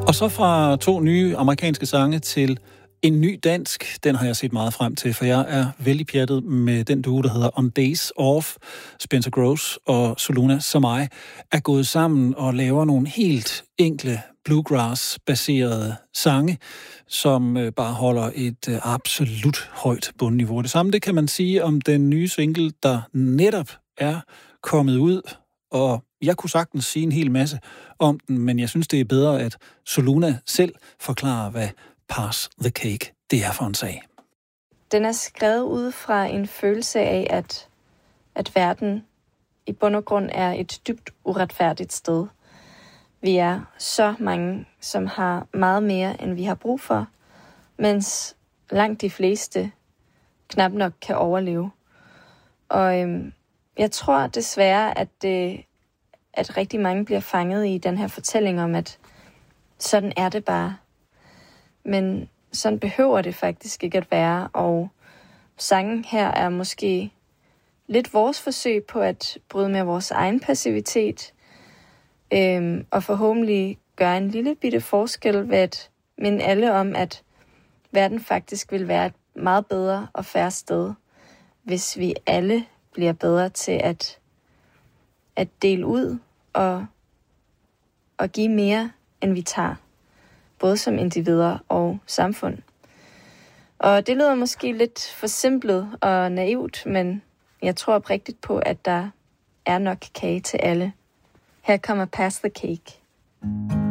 Og så fra 2 nye amerikanske sange til en ny dansk. Den har jeg set meget frem til, for jeg er vældig pjattet med den duo, der hedder On Days Off. Spencer Gross og Soluna Samai er gået sammen og laver nogle helt enkle bluegrass-baserede sange, som bare holder et absolut højt bundniveau. Det samme det kan man sige om den nye single, der netop er kommet ud, og jeg kunne sagtens sige en hel masse om den, men jeg synes, det er bedre, at Soluna selv forklarer, hvad Pass the Cake det er for en sag. Den er skrevet ud fra en følelse af, at verden i bund og grund er et dybt uretfærdigt sted. Vi er så mange, som har meget mere, end vi har brug for, mens langt de fleste knap nok kan overleve. Og jeg tror desværre, at rigtig mange bliver fanget i den her fortælling om, at sådan er det bare. Men sådan behøver det faktisk ikke at være, og sangen her er måske lidt vores forsøg på at bryde med vores egen passivitet, og forhåbentlig gøre en lille bitte forskel ved at minde alle om, at verden faktisk vil være et meget bedre og fair sted, hvis vi alle bliver bedre til at dele ud og give mere, end vi tager, både som individer og samfund. Og det lyder måske lidt forsimplet og naivt, men jeg tror oprigtigt på, at der er nok kage til alle. Her kommer Pass the Cake.